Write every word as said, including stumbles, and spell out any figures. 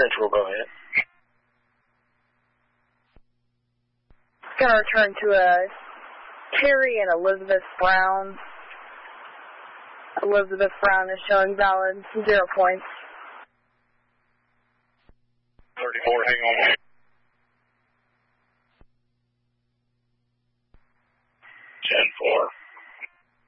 Central, go ahead. Going to return to a Terry and Elizabeth Brown. Elizabeth Brown is showing valid, zero points. thirty-four, hang on.